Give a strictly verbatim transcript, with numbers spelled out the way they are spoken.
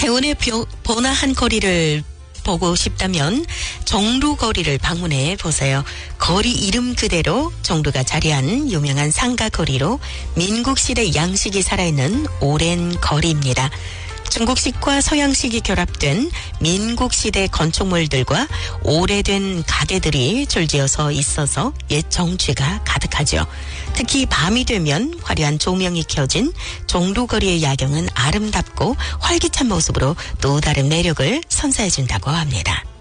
해운의 bio- 번화한 거리를 보고 싶다면 종로거리를 방문해 보세요. 거리 이름 그대로 종로가 자리한 유명한 상가거리로 민국시대 양식이 살아있는 오랜 거리입니다. 중국식과 서양식이 결합된 민국시대 건축물들과 오래된 가게들이 줄지어서 있어서 옛 정취가 가득하죠. 특히 밤이 되면 화려한 조명이 켜진 종로거리의 야경은 아름답고 활기찬 모습으로 또 다른 매력을 선사해준다고 합니다.